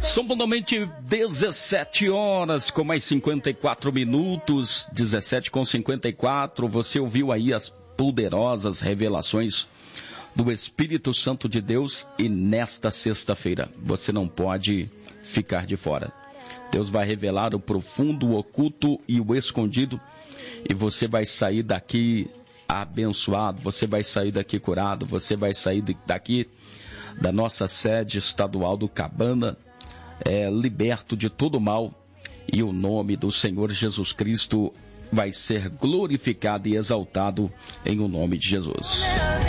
São pontualmente 17 horas com mais 54 minutos, 17 com 54. Você ouviu aí as poderosas revelações do Espírito Santo de Deus e nesta sexta-feira você não pode ficar de fora. Deus vai revelar o profundo, o oculto e o escondido e você vai sair daqui abençoado, você vai sair daqui curado, você vai sair daqui da nossa sede estadual do Cabana, liberto de todo mal, e o nome do Senhor Jesus Cristo vai ser glorificado e exaltado em o nome de Jesus.